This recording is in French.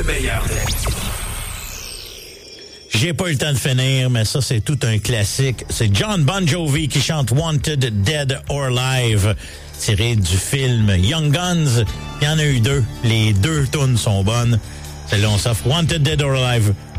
Meilleur de la musique. J'ai pas eu le temps de finir, mais ça, c'est tout un classique. C'est John Bon Jovi qui chante Wanted, Dead or Alive, tiré du film Young Guns. Il y en a eu deux. Les deux tunes sont bonnes. Celle-là, on s'offre Wanted, Dead or Alive